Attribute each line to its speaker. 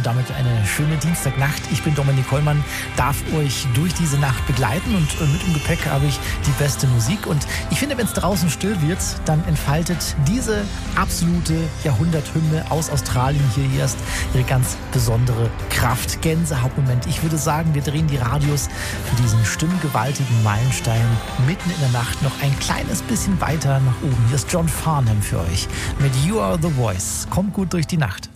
Speaker 1: damit eine schöne Dienstagnacht. Ich bin Dominik Hollmann, darf euch durch diese Nacht begleiten und mit im Gepäck habe ich die beste Musik. Und ich finde, wenn es draußen still wird, dann entfaltet diese absolute Jahrhunderthymne aus Australien hier erst ihre ganz besondere Kraft. Gänsehautmoment. Ich würde sagen, wir drehen die Radios für diesen stimmgewaltigen Meilenstein mitten in der Nacht noch ein kleines bisschen weiter nach oben. Hier ist John Farnham für euch mit You Are The Voice. Kommt gut durch die Nacht.